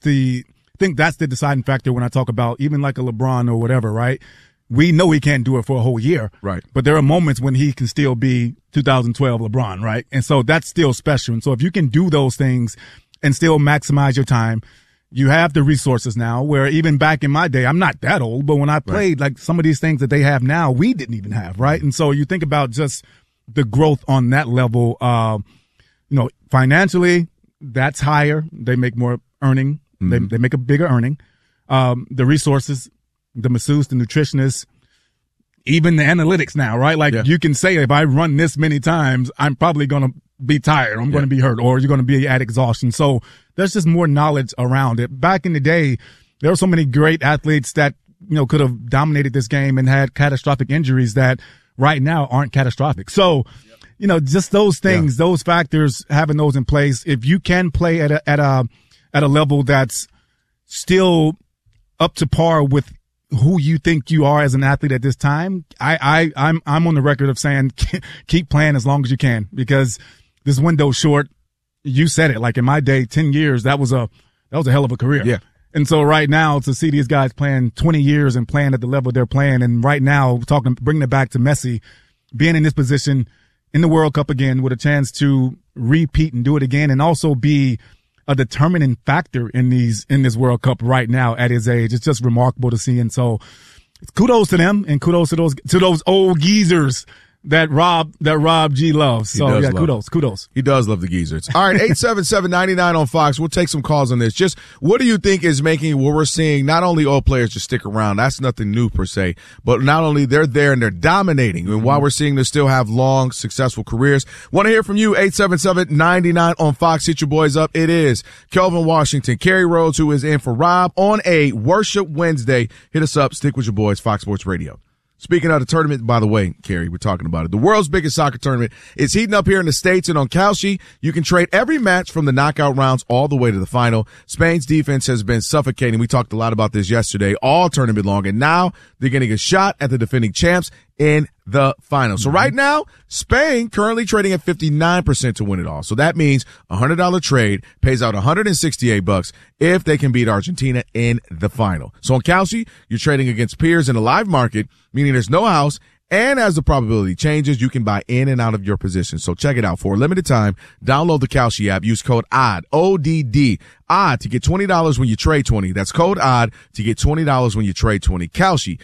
the deciding factor when I talk about even like a LeBron or whatever, right? We know he can't do it for a whole year. Right. But there are moments when he can still be 2012 LeBron, right? And so that's still special. And so if you can do those things and still maximize your time, you have the resources now where even back in my day, I'm not that old, but when I played, like some of these things that they have now, we didn't even have, right? And so you think about just the growth on that level, financially, that's higher. They make more earning. Mm-hmm. They make a bigger earning. The resources, the masseuse, the nutritionist, even the analytics now, right? Like you can say, if I run this many times, I'm probably going to be tired. I'm going to be hurt, or you're going to be at exhaustion. So there's just more knowledge around it. Back in the day, there were so many great athletes that, could have dominated this game and had catastrophic injuries that right now aren't catastrophic. So, just those things, those factors, having those in place, if you can play at a level that's still up to par with who you think you are as an athlete at this time, I'm on the record of saying keep playing as long as you can, because this window's short. You said it. Like in my day, 10 years, that was a hell of a career. Yeah. And so right now to see these guys playing 20 years and playing at the level they're playing, and right now bringing it back to Messi, being in this position in the World Cup again with a chance to repeat and do it again, and also be a determining factor in this World Cup right now at his age. It's just remarkable to see. And so kudos to them, and kudos to those old geezers that Rob G loves. So kudos. He does love the geezers. All right, 877-99 on Fox. We'll take some calls on this. Just what do you think is making what we're seeing not only old players just stick around? That's nothing new per se, but not only they're there and they're dominating. And while we're seeing them still have long, successful careers, want to hear from you. 877-99 on Fox. Hit your boys up. It is Kelvin Washington, Kerry Rhodes, who is in for Rob on a Worship Wednesday. Hit us up. Stick with your boys, Fox Sports Radio. Speaking of the tournament, by the way, Kerry, we're talking about it. The world's biggest soccer tournament is heating up here in the States, and on Kalshi, you can trade every match from the knockout rounds all the way to the final. Spain's defense has been suffocating. We talked a lot about this yesterday, all tournament long, and now they're getting a shot at the defending champs in the final. So right now, Spain currently trading at 59% to win it all. So that means a $100 trade pays out $168 if they can beat Argentina in the final. So on Kalshi, you're trading against peers in a live market, meaning there's no house. And as the probability changes, you can buy in and out of your position. So check it out. For a limited time, download the Kalshi app. Use code ODD, ODD, ODD to get $20 when you trade 20. That's code ODD to get $20 when you trade 20. Kalshi,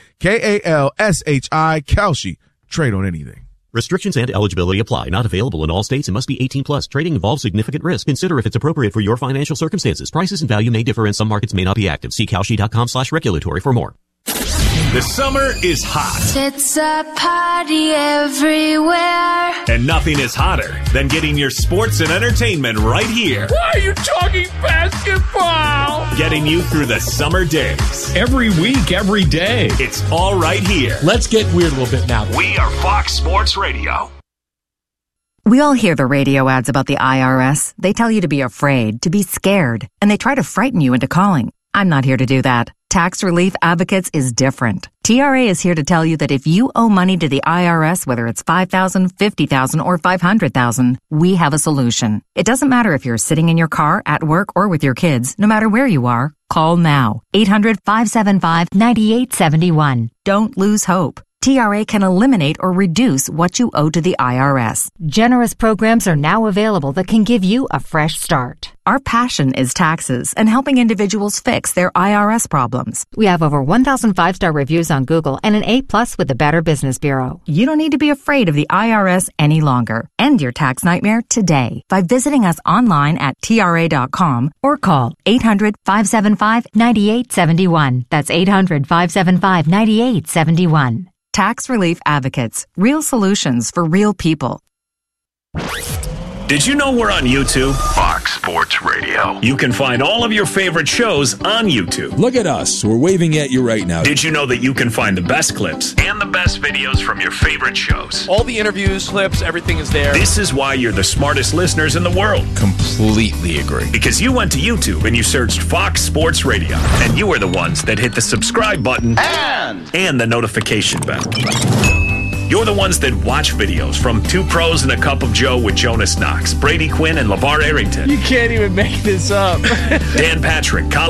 Kalshi, Kalshi. Trade on anything. Restrictions and eligibility apply. Not available in all states and must be 18 plus. Trading involves significant risk. Consider if it's appropriate for your financial circumstances. Prices and value may differ and some markets may not be active. See Kalshi.com/regulatory for more. The summer is hot. It's a party everywhere. And nothing is hotter than getting your sports and entertainment right here. Why are you talking basketball? Getting you through the summer days. Every week, every day. It's all right here. Let's get weird a little bit now. We are Fox Sports Radio. We all hear the radio ads about the IRS. They tell you to be afraid, to be scared, and they try to frighten you into calling. I'm not here to do that. Tax Relief Advocates is different. TRA is here to tell you that if you owe money to the IRS, whether it's $5,000, $50,000, or $500,000, we have a solution. It doesn't matter if you're sitting in your car, at work, or with your kids. No matter where you are, call now. 800-575-9871. Don't lose hope. TRA can eliminate or reduce what you owe to the IRS. Generous programs are now available that can give you a fresh start. Our passion is taxes and helping individuals fix their IRS problems. We have over 1,000 5-star reviews on Google and an A+ with the Better Business Bureau. You don't need to be afraid of the IRS any longer. End your tax nightmare today by visiting us online at TRA.com or call 800-575-9871. That's 800-575-9871. Tax Relief Advocates. Real solutions for real people. Did you know we're on YouTube? Fox Sports Radio. You can find all of your favorite shows on YouTube. Look at us. We're waving at you right now. Did you know that you can find the best clips and the best videos from your favorite shows? All the interviews, clips, everything is there. This is why you're the smartest listeners in the world. Completely agree. Because you went to YouTube and you searched Fox Sports Radio. And you are the ones that hit the subscribe button and the notification bell. You're the ones that watch videos from Two Pros and a Cup of Joe with Jonas Knox, Brady Quinn, and LeVar Arrington. You can't even make this up. Dan Patrick, Colin